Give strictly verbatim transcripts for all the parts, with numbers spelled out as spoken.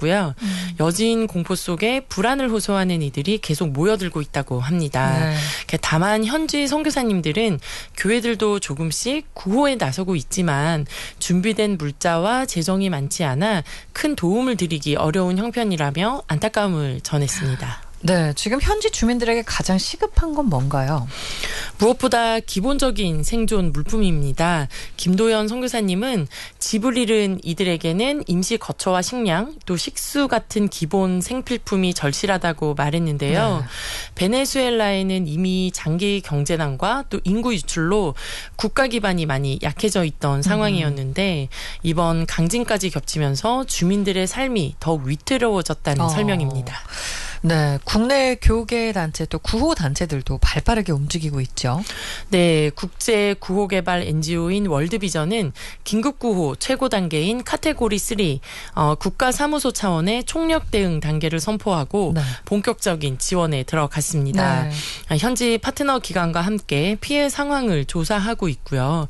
있고요. 음. 여진 공포 속에 불안을 호소하는 이들이 계속 모여들고 있다고 합니다. 네. 다만 현지 선교사님들은 교회들도 조금씩 구호에 나서고 있지만 준비된 물자와 재정이 많지 않아 큰 도움을 드리기 어려운 형편이라며 안타까움을 전했습니다. 네, 지금 현지 주민들에게 가장 시급한 건 뭔가요? 무엇보다 기본적인 생존 물품입니다. 김도연 선교사님은 집을 잃은 이들에게는 임시 거처와 식량, 또 식수 같은 기본 생필품이 절실하다고 말했는데요. 네. 베네수엘라에는 이미 장기 경제난과 또 인구 유출로 국가 기반이 많이 약해져 있던 상황이었는데 이번 강진까지 겹치면서 주민들의 삶이 더욱 위태로워졌다는 어. 설명입니다. 네, 국내 교계 단체 또 구호 단체들도 발빠르게 움직이고 있죠. 네, 국제 구호 개발 엔지오인 월드비전은 긴급 구호 최고 단계인 카테고리 삼 어, 국가 사무소 차원의 총력 대응 단계를 선포하고 네. 본격적인 지원에 들어갔습니다. 네. 현지 파트너 기관과 함께 피해 상황을 조사하고 있고요.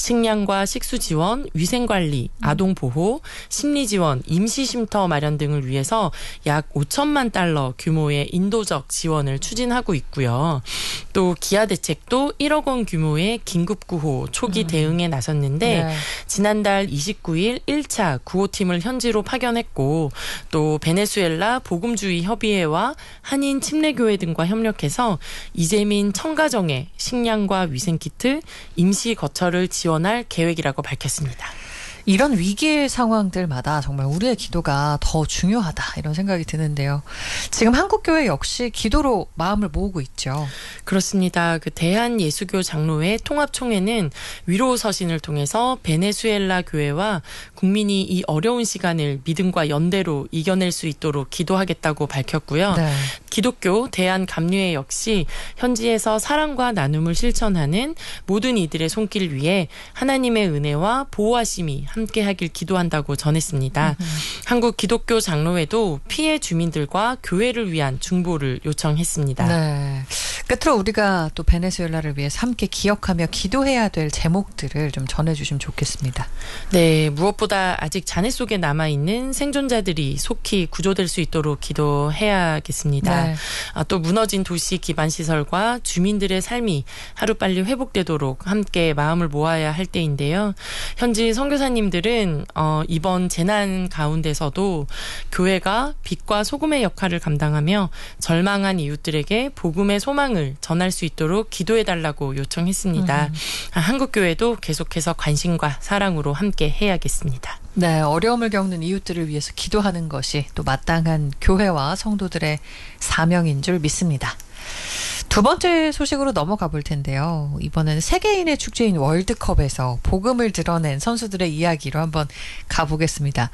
식량과 식수 지원, 위생 관리, 아동 보호, 심리 지원, 임시 쉼터 마련 등을 위해서 약 오천만 달러 규모의 인도적 지원을 추진하고 있고요. 또 기아 대책도 일억 원 규모의 긴급구호 초기 대응에 나섰는데 네. 지난달 이십구일 일 차 구호팀을 현지로 파견했고 또 베네수엘라 복음주의 협의회와 한인 침례교회 등과 협력해서 이재민 청가정에 식량과 위생키트, 임시 거처를 지원할 계획이라고 밝혔습니다. 이런 위기의 상황들마다 정말 우리의 기도가 더 중요하다 이런 생각이 드는데요. 지금 한국교회 역시 기도로 마음을 모으고 있죠. 그렇습니다. 그 대한예수교 장로회 통합총회는 위로 서신을 통해서 베네수엘라 교회와 국민이 이 어려운 시간을 믿음과 연대로 이겨낼 수 있도록 기도하겠다고 밝혔고요. 네. 기독교 대한감리회 역시 현지에서 사랑과 나눔을 실천하는 모든 이들의 손길 위에 하나님의 은혜와 보호하심이 함께하길 기도한다고 전했습니다. 음. 한국 기독교 장로회도 피해 주민들과 교회를 위한 중보를 요청했습니다. 네. 끝으로 우리가 또 베네수엘라를 위해서 함께 기억하며 기도해야 될 제목들을 좀 전해주시면 좋겠습니다. 네, 무엇보다 아직 잔해 속에 남아있는 생존자들이 속히 구조될 수 있도록 기도해야겠습니다. 네. 아, 또 무너진 도시 기반 시설과 주민들의 삶이 하루빨리 회복되도록 함께 마음을 모아야 할 때인데요. 현지 선교사님들은 어, 이번 재난 가운데서도 교회가 빛과 소금의 역할을 감당하며 절망한 이웃들에게 복음의 소망을 전할 수 있도록 기도해달라고 요청했습니다. 음. 아, 한국교회도 계속해서 관심과 사랑으로 함께 해야겠습니다. 네, 어려움을 겪는 이웃들을 위해서 기도하는 것이 또 마땅한 교회와 성도들의 사명인 줄 믿습니다. 두 번째 소식으로 넘어가 볼 텐데요. 이번에는 세계인의 축제인 월드컵에서 복음을 드러낸 선수들의 이야기로 한번 가보겠습니다.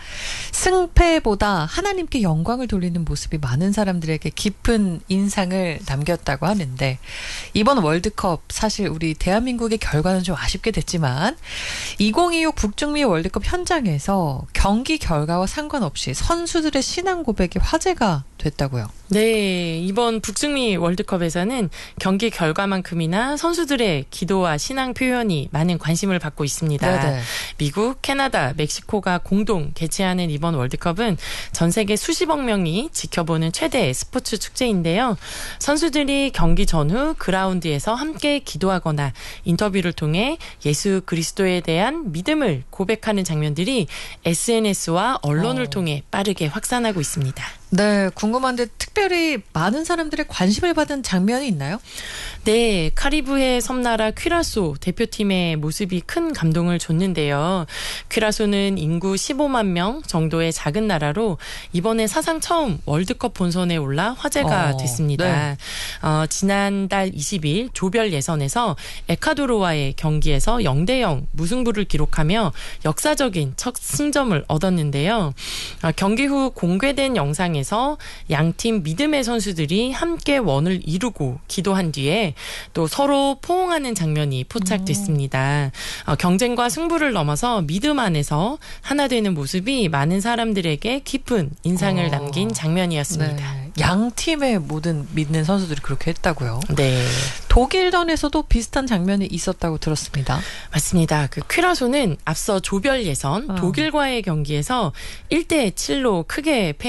승패보다 하나님께 영광을 돌리는 모습이 많은 사람들에게 깊은 인상을 남겼다고 하는데 이번 월드컵 사실 우리 대한민국의 결과는 좀 아쉽게 됐지만 이천이십육 북중미 월드컵 현장에서 경기 결과와 상관없이 선수들의 신앙 고백이 화제가 됐다고요. 네, 이번 북중미 월드컵에서는 경기 결과만큼이나 선수들의 기도와 신앙 표현이 많은 관심을 받고 있습니다. 네네. 미국, 캐나다, 멕시코가 공동 개최하는 이번 월드컵은 전 세계 수십억 명이 지켜보는 최대 스포츠 축제인데요. 선수들이 경기 전후 그라운드에서 함께 기도하거나 인터뷰를 통해 예수 그리스도에 대한 믿음을 고백하는 장면들이 에스엔에스와 언론을 어. 통해 빠르게 확산하고 있습니다. 네, 궁금한데 특별히 많은 사람들의 관심을 받은 장면이 있나요? 네, 카리브해 섬나라 퀴라소 대표팀의 모습이 큰 감동을 줬는데요. 퀴라소는 인구 십오만 명 정도의 작은 나라로 이번에 사상 처음 월드컵 본선에 올라 화제가 어, 됐습니다. 네. 어, 지난달 이십일 조별 예선에서 에콰도르와의 경기에서 영 대 영 무승부를 기록하며 역사적인 첫 승점을 얻었는데요. 어, 경기 후 공개된 영상에 에서 양팀 믿음의 선수들이 함께 원을 이루고 기도한 뒤에 또 서로 포옹하는 장면이 포착됐습니다. 어, 경쟁과 승부를 넘어서 믿음 안에서 하나 되는 모습이 많은 사람들에게 깊은 인상을 어. 남긴 장면이었습니다. 네. 양 팀의 모든 믿는 선수들이 그렇게 했다고요? 네. 독일전에서도 비슷한 장면이 있었다고 들었습니다. 맞습니다. 그 퀴라소는 앞서 조별 예선 어. 독일과의 경기에서 일 대 칠로 크게 패